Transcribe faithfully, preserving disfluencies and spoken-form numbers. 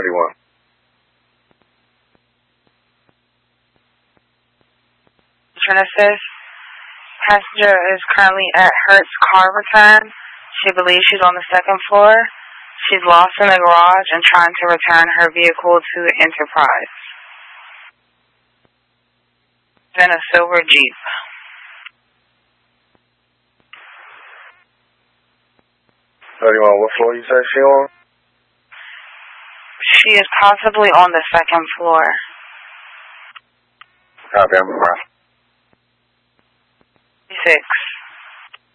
thirty-one. Genesis. Passenger is currently at Hertz Car Return. She believes she's on the second floor. She's lost in the garage and trying to return her vehicle to Enterprise. Then a silver Jeep. thirty-one, what floor you say she on? She is possibly on the second floor. Copy, I'm around. Six.